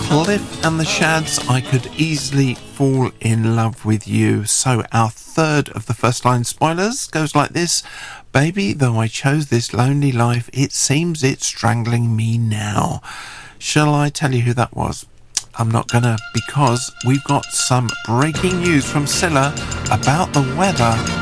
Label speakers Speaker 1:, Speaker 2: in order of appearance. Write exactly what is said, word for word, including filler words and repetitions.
Speaker 1: Cliff and the Shads, I Could Easily Fall in Love with You. So our third of the first line spoilers goes like this. Baby, though I chose this lonely life, it seems it's strangling me now. Shall I tell you who that was? I'm not gonna, because we've got some breaking news from Scylla about the weather